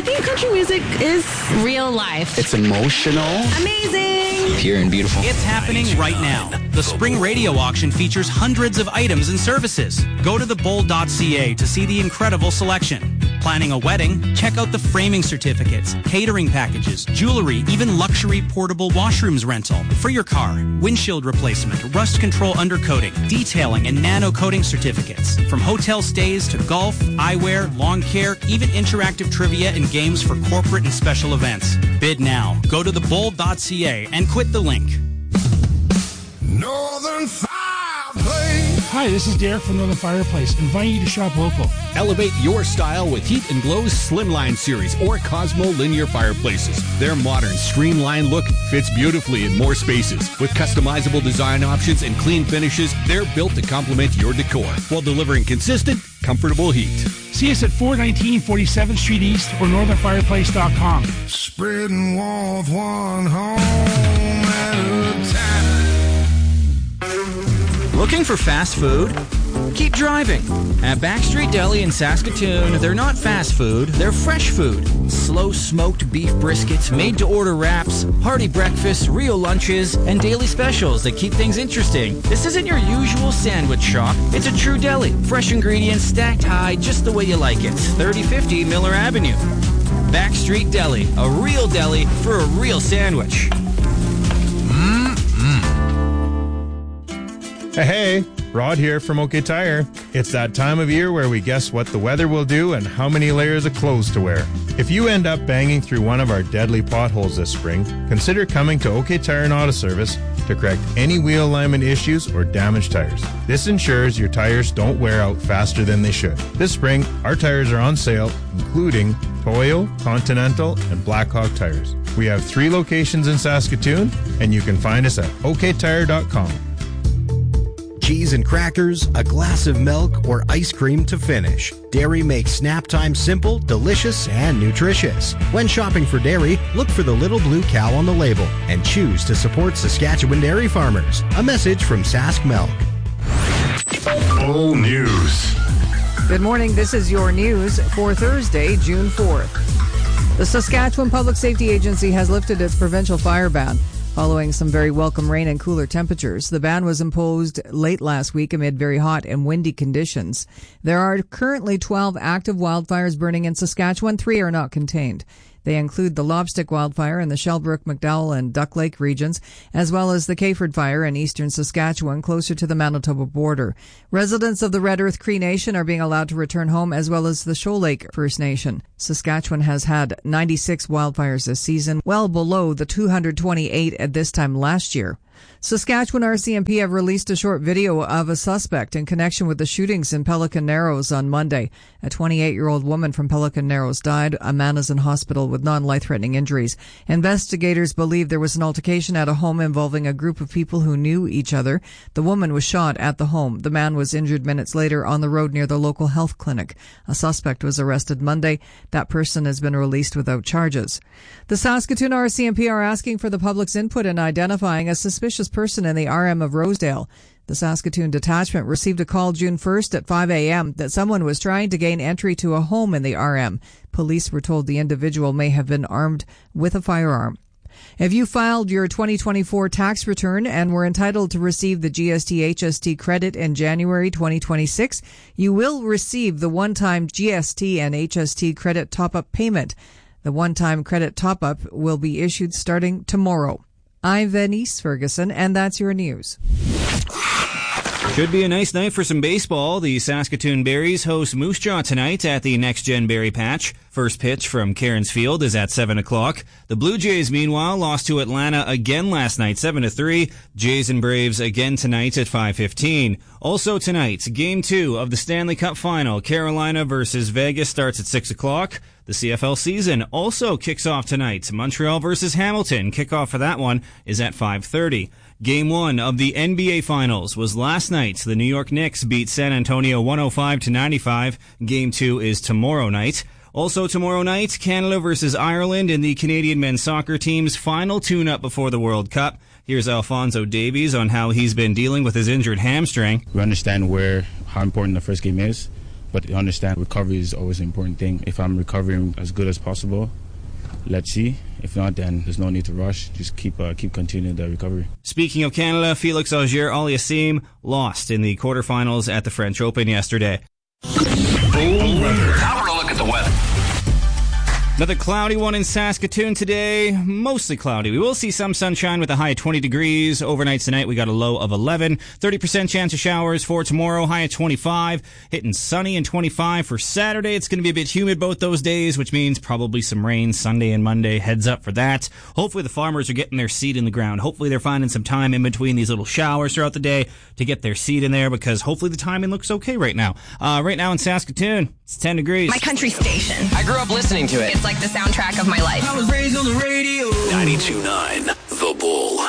think country music is real life. It's emotional. Amazing. Pure and beautiful. It's happening right now. The Spring Radio Auction features hundreds of items and services. Go to thebold.ca to see the incredible selection. Planning a wedding? Check out the framing certificates, catering packages, jewelry, even luxury portable washrooms rental. For your car, windshield replacement, rust control undercoating, detailing, and nano coating certificates. From hotel stays to golf, eyewear, lawn care, even interactive trivia and games for corporate and special events. Bid now. Go to thebold.ca and quit the link. Northern Fireplace. Hi, this is Derek from Northern Fireplace, inviting you to shop local. Elevate your style with Heat and Glow's Slimline Series or Cosmo Linear Fireplaces. Their modern, streamlined look fits beautifully in more spaces. With customizable design options and clean finishes, they're built to complement your decor while delivering consistent, comfortable heat. See us at 419 47th Street East or northernfireplace.com. Spreading warmth one home at a time. Looking for fast food? Keep driving. At Backstreet Deli in Saskatoon, they're not fast food, they're fresh food. Slow smoked beef briskets, made to order wraps, hearty breakfasts, real lunches, and daily specials that keep things interesting. This isn't your usual sandwich shop. It's a true deli. Fresh ingredients stacked high just the way you like it. 3050 Miller Avenue. Backstreet Deli, a real deli for a real sandwich. Hey, Rod here from OK Tire. It's that time of year where we guess what the weather will do and how many layers of clothes to wear. If you end up banging through one of our deadly potholes this spring, consider coming to OK Tire and Auto Service to correct any wheel alignment issues or damaged tires. This ensures your tires don't wear out faster than they should. This spring, our tires are on sale, including Toyo, Continental, and Blackhawk tires. We have 3 locations in Saskatoon, and you can find us at oktire.com. Cheese and crackers, a glass of milk, or ice cream to finish. Dairy makes snap time simple, delicious, and nutritious. When shopping for dairy, look for the little blue cow on the label and choose to support Saskatchewan dairy farmers. A message from Sask Milk. Full news. Good morning. This is your news for Thursday, June 4th. The Saskatchewan Public Safety Agency has lifted its provincial fire ban. Following some very welcome rain and cooler temperatures, the ban was imposed late last week amid very hot and windy conditions. There are currently 12 active wildfires burning in Saskatchewan. 3 are not contained. They include the Lobstick wildfire in the Shellbrook, McDowell, and Duck Lake regions, as well as the Cayford fire in eastern Saskatchewan, closer to the Manitoba border. Residents of the Red Earth Cree Nation are being allowed to return home, as well as the Shoal Lake First Nation. Saskatchewan has had 96 wildfires this season, well below the 228 at this time last year. Saskatchewan RCMP have released a short video of a suspect in connection with the shootings in Pelican Narrows on Monday. A 28-year-old woman from Pelican Narrows died. A man is in hospital with non-life-threatening injuries. Investigators believe there was an altercation at a home involving a group of people who knew each other. The woman was shot at the home. The man was injured minutes later on the road near the local health clinic. A suspect was arrested Monday. That person has been released without charges. The Saskatoon RCMP are asking for the public's input in identifying a suspicious person in the RM of Rosedale. The Saskatoon detachment received a call June 1st at 5 a.m. that someone was trying to gain entry to a home in the RM. Police were told the individual may have been armed with a firearm. If you filed your 2024 tax return and were entitled to receive the GST-HST credit in January 2026, you will receive the one-time GST and HST credit top-up payment. The one-time credit top-up will be issued starting tomorrow. I'm Venice Ferguson, and that's your news. Should be a nice night for some baseball. The Saskatoon Berries host Moose Jaw tonight at the Next Gen Berry Patch. First pitch from Cairns Field is at 7 o'clock. The Blue Jays, meanwhile, lost to Atlanta again last night, 7-3. Jays and Braves again tonight at 5:15. Also tonight, Game 2 of the Stanley Cup Final. Carolina versus Vegas starts at 6 o'clock. The CFL season also kicks off tonight. Montreal versus Hamilton. Kickoff for that one is at 5:30. Game 1 of the NBA Finals was last night. The New York Knicks beat San Antonio 105-95. Game 2 is tomorrow night. Also tomorrow night, Canada versus Ireland in the Canadian men's soccer team's final tune-up before the World Cup. Here's Alphonso Davies on how he's been dealing with his injured hamstring. We understand how important the first game is. But you understand, recovery is always an important thing. If I'm recovering as good as possible, let's see. If not, then there's no need to rush. Just keep continuing the recovery. Speaking of Canada, Felix Auger-Aliassime lost in the quarterfinals at the French Open yesterday. Now we're to look at the weather. Another cloudy one in Saskatoon today. Mostly cloudy. We will see some sunshine with a high of 20 degrees. Overnight tonight, we got a low of 11. 30% chance of showers for tomorrow, high of 25. Hitting sunny and 25 for Saturday. It's going to be a bit humid both those days, which means probably some rain Sunday and Monday. Heads up for that. Hopefully the farmers are getting their seed in the ground. Hopefully they're finding some time in between these little showers throughout the day to get their seed in there, because hopefully the timing looks okay right now. Right now in Saskatoon, it's 10 degrees. My country station. I grew up listening to it. It's like the soundtrack of my life. I was raised on the radio. 92.9 The Bull.